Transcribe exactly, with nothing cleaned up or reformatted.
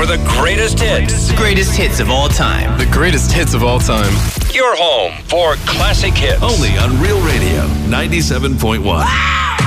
for the greatest hits. The greatest hits of all time. The greatest hits of all time. Your home for classic hits. Only on Real Radio ninety-seven point one. Wow!